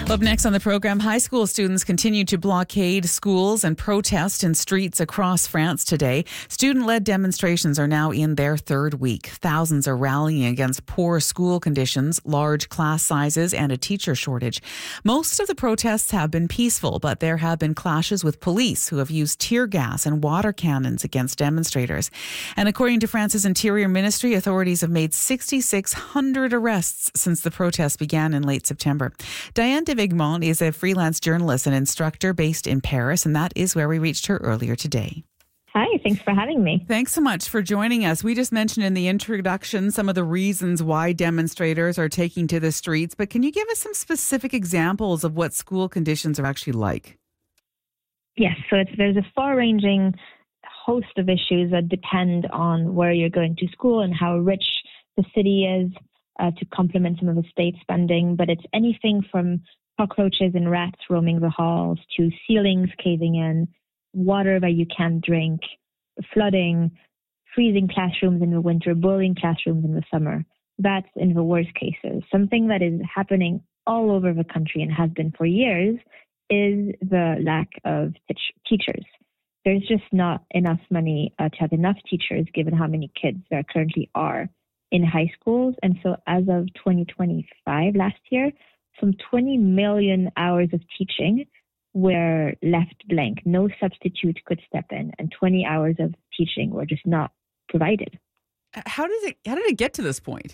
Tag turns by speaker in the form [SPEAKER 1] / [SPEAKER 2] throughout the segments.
[SPEAKER 1] Up next on the program, high school students continue to blockade schools and protest in streets across France today. Student-led demonstrations are now in their third week. Thousands are rallying against poor school conditions, large class sizes, and a teacher shortage. Most of the protests have been peaceful, but there have been clashes with police who have used tear gas and water cannons against demonstrators. And according to France's Interior Ministry, authorities have made 6,600 arrests since the protests began in late September. Diane de Vigmont is a freelance journalist and instructor based in Paris, and that is where we reached her earlier today.
[SPEAKER 2] Hi, thanks for having me.
[SPEAKER 1] Thanks so much for joining us. We just mentioned in the introduction some of the reasons why demonstrators are taking to the streets, but can you give us some specific examples of what school conditions are actually like?
[SPEAKER 2] Yes, so there's a far-ranging host of issues that depend on where you're going to school and how rich the city is to complement some of the state spending, but it's anything from cockroaches and rats roaming the halls to ceilings caving in, water that you can't drink, flooding, freezing classrooms in the winter, boiling classrooms in the summer. That's in the worst cases. Something that is happening all over the country and has been for years is the lack of teachers. There's just not enough money to have enough teachers given how many kids there currently are in high schools. And so as of 2025, last year, some 20 million hours of teaching were left blank. No substitute could step in, and 20 hours of teaching were just not provided.
[SPEAKER 1] How did it get to this point?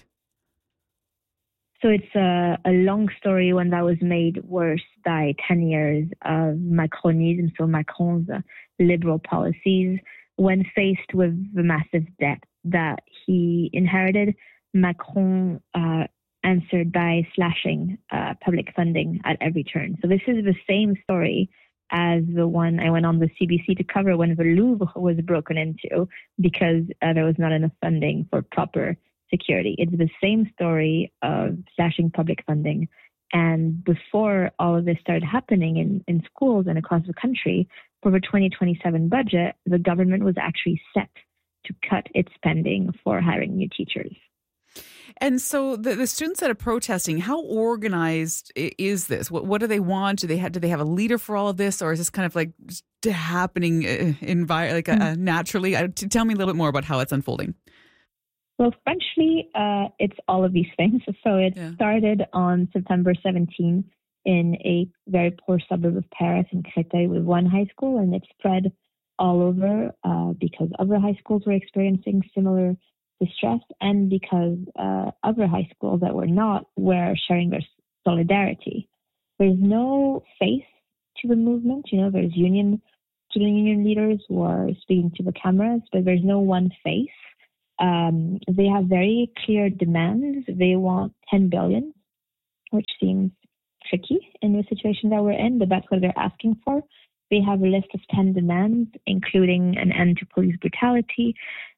[SPEAKER 2] So it's a long story, one that was made worse by 10 years of Macronism, so Macron's liberal policies. When faced with the massive debt that he inherited, Macron answered by slashing public funding at every turn. So this is the same story as the one I went on the CBC to cover when the Louvre was broken into because there was not enough funding for proper security. It's the same story of slashing public funding. And before all of this started happening in schools and across the country, for the 2027 budget, the government was actually set to cut its spending for hiring new teachers.
[SPEAKER 1] And so the students that are protesting, how organized is this? What do they want? Do they have a leader for all of this, or is this kind of like just happening naturally? Tell me a little bit more about how it's unfolding.
[SPEAKER 2] Well, Frenchly, it's all of these things. So it started on September 17 in a very poor suburb of Paris in Créteil with one high school, and it spread all over because other high schools were experiencing similar distress and because other high schools that were not were sharing their solidarity. There's no face to the movement. You know, there's student union leaders who are speaking to the cameras, but there's no one face. They have very clear demands. They want 10 billion, which seems tricky in the situation that we're in, but that's what they're asking for. They have a list of 10 demands, including an end to police brutality,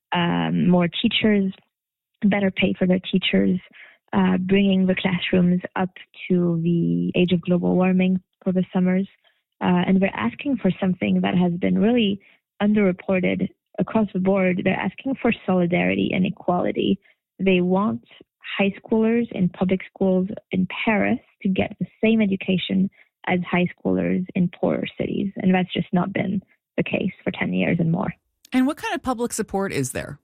[SPEAKER 2] more teachers, better pay for their teachers, bringing the classrooms up to the age of global warming for the summers. And they're asking for something that has been really underreported across the board. They're asking for solidarity and equality. They want high schoolers in public schools in Paris to get the same education as high schoolers in poorer cities. And that's just not been the case for 10 years and more.
[SPEAKER 1] And what kind of public support is there?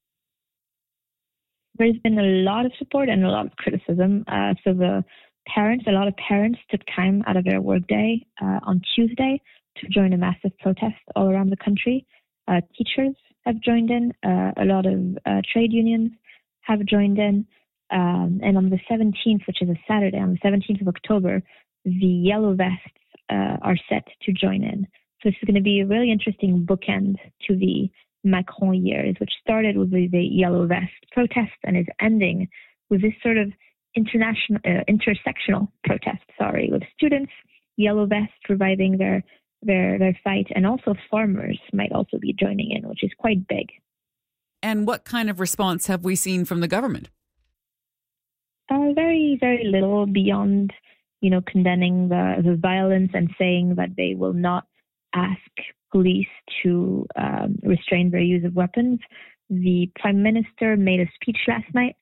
[SPEAKER 2] There's been a lot of support and a lot of criticism. So a lot of parents took time out of their workday on Tuesday to join a massive protest all around the country. Teachers have joined in. A lot of trade unions have joined in. And on the 17th, which is a Saturday, on the 17th of October, the Yellow Vests are set to join in. So this is going to be a really interesting bookend to the Macron years, which started with the Yellow Vest protest and is ending with this sort of intersectional protest, with students, Yellow Vests reviving their fight, and also farmers might also be joining in, which is quite big.
[SPEAKER 1] And what kind of response have we seen from the government?
[SPEAKER 2] Very, very little beyond, condemning the violence and saying that they will not ask police to restrain their use of weapons. The Prime Minister made a speech last night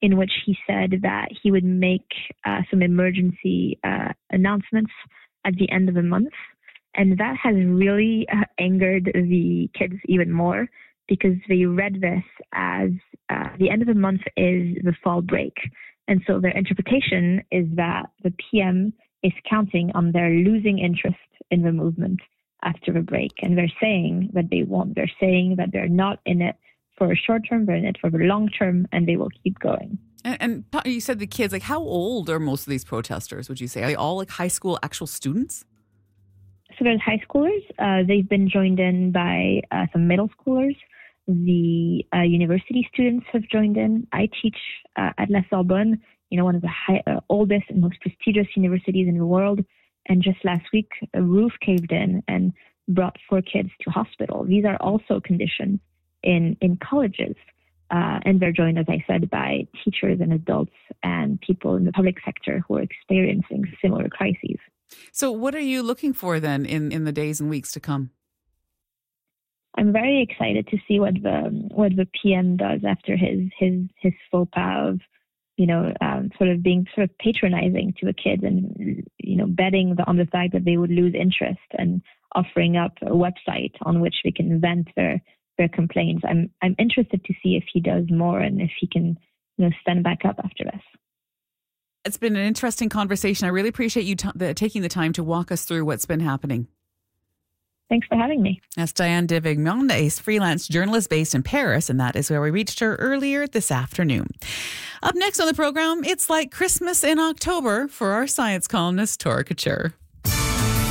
[SPEAKER 2] in which he said that he would make some emergency announcements at the end of the month. And that has really angered the kids even more, because they read this as the end of the month is the fall break. And so their interpretation is that the PM is counting on their losing interest in the movement after the break. And they're saying that they won't. They're saying that they're not in it for a short term, they're in it for the long term, and they will keep going.
[SPEAKER 1] And you said the kids, like, how old are most of these protesters, would you say? Are they all like high school actual students?
[SPEAKER 2] So there's high schoolers. They've been joined in by some middle schoolers. The university students have joined in. I teach at La Sorbonne, one of the oldest and most prestigious universities in the world. And just last week, a roof caved in and brought 4 kids to hospital. These are also conditions in colleges. And they're joined, as I said, by teachers and adults and people in the public sector who are experiencing similar crises.
[SPEAKER 1] So what are you looking for then in the days and weeks to come?
[SPEAKER 2] I'm very excited to see what the PM does after his faux pas of, being patronizing to the kids and, betting on the fact that they would lose interest and offering up a website on which they can vent their complaints. I'm interested to see if he does more and if he can, stand back up after this.
[SPEAKER 1] It's been an interesting conversation. I really appreciate you taking the time to walk us through what's been happening.
[SPEAKER 2] Thanks for having me.
[SPEAKER 1] That's Diane de Vignon, a freelance journalist based in Paris, and that is where we reached her earlier this afternoon. Up next on the program, it's like Christmas in October for our science columnist, Tora Couture.